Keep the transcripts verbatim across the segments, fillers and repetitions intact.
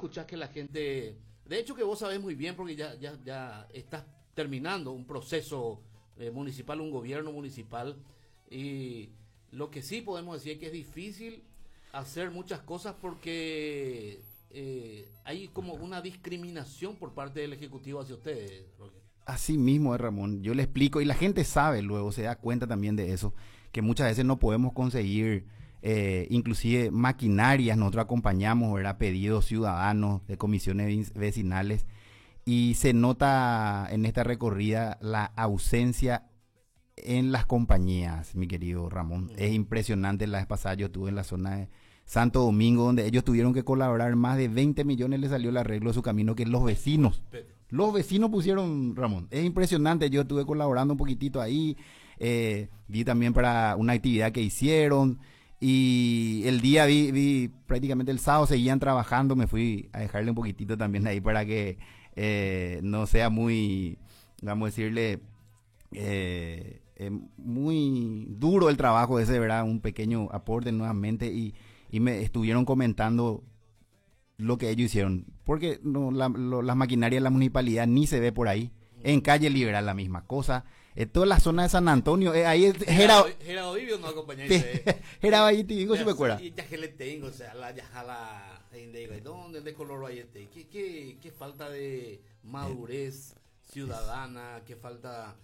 escuchás que la gente, de hecho que vos sabés muy bien porque ya, ya, ya estás terminando un proceso eh, municipal, un gobierno municipal, y lo que sí podemos decir es que es difícil hacer muchas cosas porque eh, hay como una discriminación por parte del Ejecutivo hacia ustedes, Roger. Así mismo es, Ramón. Yo le explico y la gente sabe, luego se da cuenta también de eso, que muchas veces no podemos conseguir eh, inclusive maquinarias. Nosotros acompañamos, ¿verdad?, pedidos ciudadanos de comisiones vecinales, y se nota en esta recorrida la ausencia en las compañías, mi querido Ramón. Mm. Es impresionante. La vez pasada yo estuve en la zona de Santo Domingo, donde ellos tuvieron que colaborar, más de veinte millones le salió el arreglo de su camino, que los vecinos, los vecinos pusieron, Ramón. Es impresionante. Yo estuve colaborando un poquitito ahí, eh, vi también para una actividad que hicieron, y el día vi, vi prácticamente el sábado seguían trabajando. Me fui a dejarle un poquitito también ahí para que eh, no sea muy, vamos a decirle, eh, eh, muy duro el trabajo ese, ¿verdad? Un pequeño aporte nuevamente, y Y me estuvieron comentando lo que ellos hicieron. Porque no, la, lo, las maquinarias de la municipalidad ni se ve por ahí. En Calle Liberal la misma cosa. En toda la zona de San Antonio, eh, ahí es Gerado Vivio no acompaña. Gerado ahí te digo, si me acuerdo. Ya que le tengo, o sea, la yajala, ¿dónde de color hay este? ¿Qué, qué, qué falta de madurez ciudadana? ¿Qué falta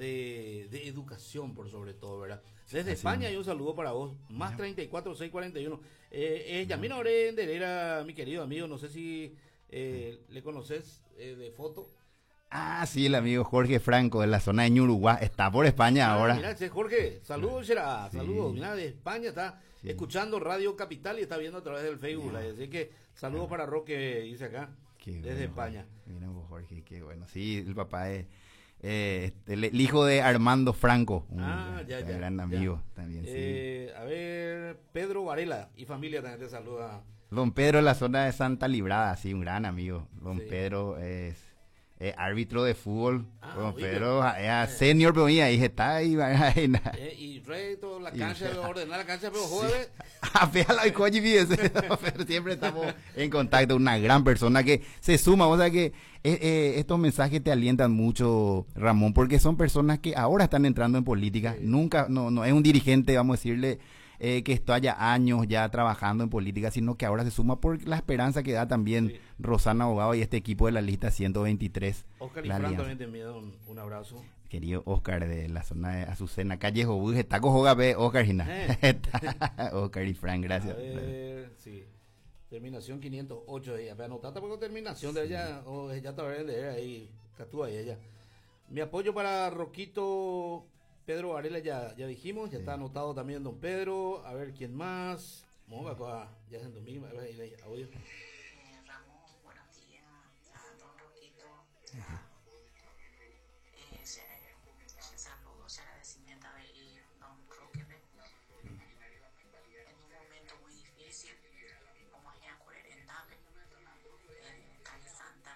de, de educación, por sobre todo, verdad? Desde Así España, hay un saludo para vos. Más treinta y cuatro, seiscientos cuarenta y uno. Eh, eh, Yamino Orender era mi querido amigo. No sé si eh, le conoces eh, de foto. Ah, sí, el amigo Jorge Franco de la zona de Ñuruguá. Está por España ah, ahora. Mira, Jorge, saludos, será. Sí. Saludos. Mira, de España está sí. escuchando Radio Capital y está viendo a través del Facebook. Yeah. Así que saludos yeah. para Roque, dice acá, qué desde bueno, España. Mira vos, Jorge, qué bueno. Sí, el papá es. Eh, el, el hijo de Armando Franco, un ah, ya, ya, gran amigo ya. también. Eh, sí. A ver, Pedro Varela y familia también te saluda. Don Pedro en la zona de Santa Librada, sí, un gran amigo. Don sí. Pedro es eh, árbitro de fútbol. Ah, Don oye, Pedro es eh, senior, pero mira, ahí está ahí. ahí eh, y reto la cancha, y, ordenar la cancha, pero jueves. Apéalo y coño, pero siempre estamos en contacto. Una gran persona que se suma, o sea que eh, eh, estos mensajes te alientan mucho, Ramón, porque son personas que ahora están entrando en política. Sí. Nunca, no, no es un dirigente, vamos a decirle, eh, que está ya años ya trabajando en política, sino que ahora se suma por la esperanza que da también sí. Rosana Abogado y este equipo de la lista ciento veintitrés. Oscar y Fran también te envían un, un abrazo. Querido Oscar de la zona de Azucena, calle Jobú, está con Jogape, Oscar Gina. Eh. Oscar y Fran, gracias. A ver, sí. Terminación quinientos ocho de ella. Pero anotate por terminación de ella, o ya te voy a leer ahí, catúa ella. Mi apoyo para Roquito Pedro Varela, ya, ya dijimos, ya sí. está anotado también don Pedro. A ver quién más. Vamos a ya es en domingo, a ver ahí, audio. Eh, Ramón, buenos días a don Roquito. Uh-huh. Saludos y agradecimiento a don Roque en un momento muy difícil, como es Acuarentable, en Calle Santa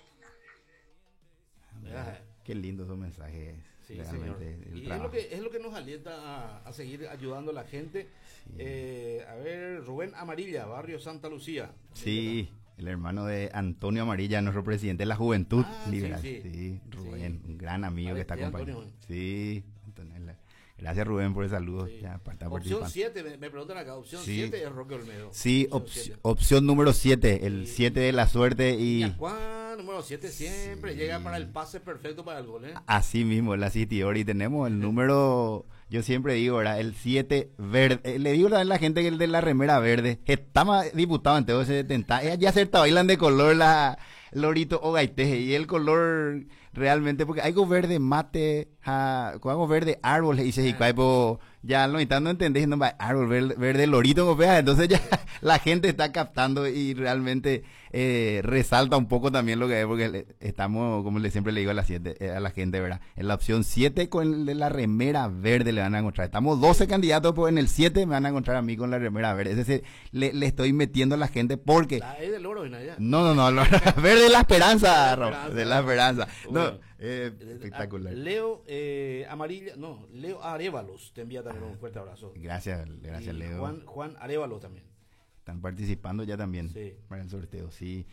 María. Qué lindo esos mensajes. Sí, señor. Y es lo, que, es lo que nos alienta a, a seguir ayudando a la gente. Sí. Eh, a ver, Rubén Amarilla, Barrio Santa Lucía. Sí, el hermano de Antonio Amarilla, nuestro presidente de la Juventud ah, Liberal. Sí, sí. sí Rubén, sí. un gran amigo vale, que está acompañando. Antonio. Sí, Antonella. Gracias, Rubén, por el saludo. Sí. Ya, para opción siete, me, me preguntan acá, opción siete sí. es Roque Olmedo. Sí, opción, opción número siete, el siete de la suerte. Y, y Juan, número siete siempre sí. llega para el pase perfecto para el gol, ¿eh? Así mismo, el asistidor. Y tenemos el número, yo siempre digo, ¿verdad? El siete verde. Eh, le digo a la gente que el de la remera verde, estaba diputado en todo ese setenta. Ya acertado, bailan de color la Lorito o Gaiteje. Y el color realmente, porque hay algo verde mate, ha, con algo verde árbol, y se ah. ya lo no entendés, no, árbol verde, verde lorito, entonces ya la gente está captando y realmente eh, resalta un poco también lo que es, porque le, estamos, como le siempre le digo a la, siete, a la gente, ¿verdad? En la opción siete con la remera verde le van a encontrar. Estamos doce candidatos, pues en el siete me van a encontrar a mí con la remera verde. Es decir, le, le estoy metiendo a la gente porque... La es del oro, ¿no? No, no, no, verde de la esperanza, Rob, de la esperanza. No, eh, espectacular. Leo eh, Amarilla, no, Leo Arévalos te envía también ah, un fuerte abrazo. Gracias, gracias, y Leo. Juan, Juan Arévalos también. Están participando ya también sí. para el sorteo, sí.